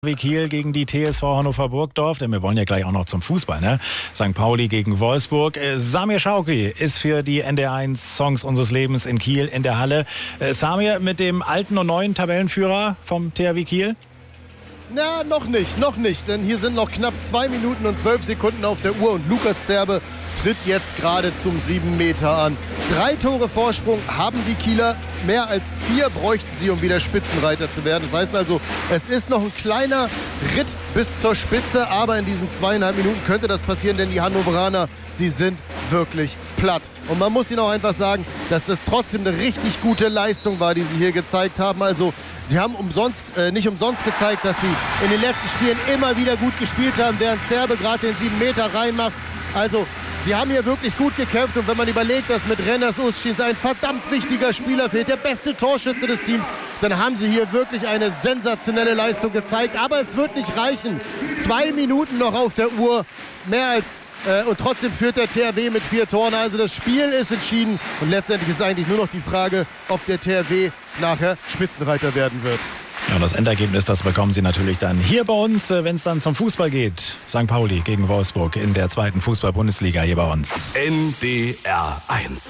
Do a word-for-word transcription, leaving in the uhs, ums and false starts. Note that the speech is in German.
Wie Kiel gegen die T S V Hannover Burgdorf, denn wir wollen ja gleich auch noch zum Fußball, ne? Sankt Pauli gegen Wolfsburg. Äh, Samir Schauki ist für die N D R eins Songs unseres Lebens in Kiel in der Halle. Äh, Samir mit dem alten und neuen Tabellenführer vom T H W Kiel? Na, noch nicht, noch nicht, denn hier sind noch knapp zwei Minuten und zwölf Sekunden auf der Uhr und Lukas Zerbe tritt jetzt gerade zum sieben Meter an. Drei Tore Vorsprung haben die Kieler, mehr als vier bräuchten sie, um wieder Spitzenreiter zu werden. Das heißt also, es ist noch ein kleiner Ritt bis zur Spitze, aber in diesen zweieinhalb Minuten könnte das passieren, denn die Hannoveraner, sie sind wirklich platt. Und man muss ihnen auch einfach sagen, dass das trotzdem eine richtig gute Leistung war, die sie hier gezeigt haben. Also die haben umsonst, äh, nicht umsonst gezeigt, dass sie in den letzten Spielen immer wieder gut gespielt haben, während Zerbe gerade den sieben Meter reinmacht. Also sie haben hier wirklich gut gekämpft und wenn man überlegt, dass mit Renners Uschins ein verdammt wichtiger Spieler fehlt, der beste Torschütze des Teams, dann haben sie hier wirklich eine sensationelle Leistung gezeigt. Aber es wird nicht reichen. Zwei Minuten noch auf der Uhr, mehr als Äh, und trotzdem führt der T H W mit vier Toren. Also das Spiel ist entschieden. Und letztendlich ist eigentlich nur noch die Frage, ob der T H W nachher Spitzenreiter werden wird. Ja, und das Endergebnis, das bekommen Sie natürlich dann hier bei uns, wenn es dann zum Fußball geht. Sankt Pauli gegen Wolfsburg in der zweiten Fußball-Bundesliga hier bei uns. N D R eins